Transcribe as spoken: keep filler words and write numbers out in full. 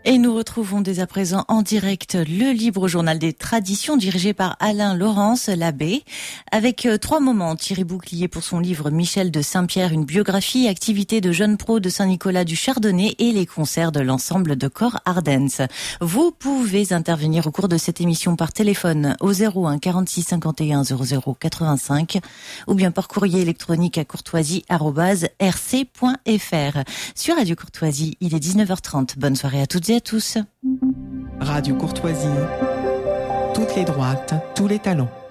Et nous retrouvons dès à présent en direct le Libre Journal des Traditions dirigé par Alain Laurence Labbé avec trois moments. Thierry Bouclier pour son livre Michel de Saint-Pierre, une biographie, activité de jeunes pros de Saint-Nicolas du Chardonnay et les concerts de l'ensemble de Corps Ardens. Vous pouvez intervenir au cours de cette émission par téléphone au zéro un quarante-six cinquante et un zéro zéro quatre-vingt-cinq ou bien par courrier électronique à courtoisie arobase r c point f r. Sur Radio Courtoisie, il est dix-neuf heures trente. Bonne soirée à toutes et à tous. Radio Courtoisie, toutes les droites, tous les talents.